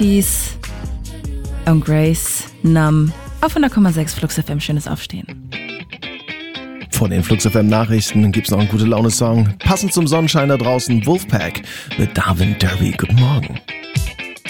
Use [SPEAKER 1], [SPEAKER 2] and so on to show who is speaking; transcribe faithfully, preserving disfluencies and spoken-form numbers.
[SPEAKER 1] Peace und Grace, Numb, auf hundert Komma sechs Flux F M, schönes Aufstehen.
[SPEAKER 2] Vor den Flux F M Nachrichten gibt's noch einen gute Laune-Song. Passend zum Sonnenschein da draußen, Wolfpack mit Darwin Derby. Guten Morgen.